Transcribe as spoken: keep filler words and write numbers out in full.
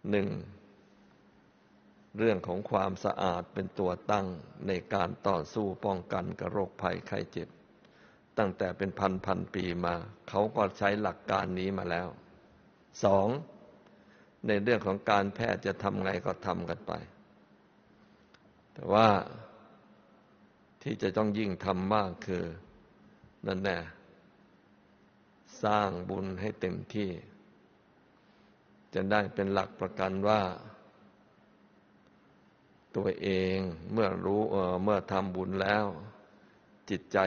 หนึ่งเรื่องของความสะอาดเป็นตัวตั้งในการต่อสู้ป้องกันกับโรคภัยไข้เจ็บตั้งแต่เป็นพันพันปีมาเขาก็ใช้หลักการนี้มาแล้วสองในเรื่องของการแพทย์จะทำไงก็ทำกันไปแต่ว่าที่จะต้องยิ่งทำมากคือนั่นแน่สร้างบุญให้เต็มที่จะได้เป็นหลักประกันว่าตัวเองเมื่อรู้เอ่อเมื่อทำบุญแล้วจิตใจ